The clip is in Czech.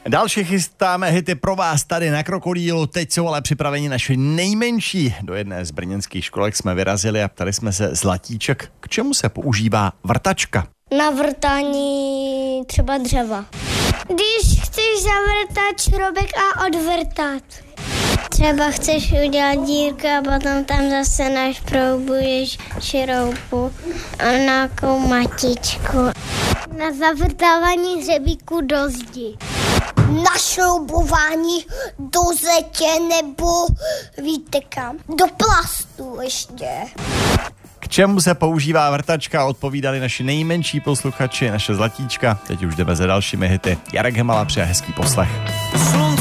Další chystáme hity pro vás tady na Krokodýlu. Teď jsou ale připraveni naši nejmenší. Do jedné z brněnských školek jsme vyrazili a ptali jsme se Zlatíček, k čemu se používá vrtačka. Na vrtání třeba dřeva. Když chceš zavrtat šroubek a odvrtat. Třeba chceš udělat dírku a potom tam zase našproubuješ šroubu a nějakou matičku. Na zavrtávání hřebíku do zdi. Na šroubování do zetě nebo víte kam. Do plastu ještě. K čemu se používá vrtačka, odpovídali naši nejmenší posluchači, naše Zlatíčka. Teď už jdeme za dalšími hity. Jarek Hemala, přeje hezký poslech.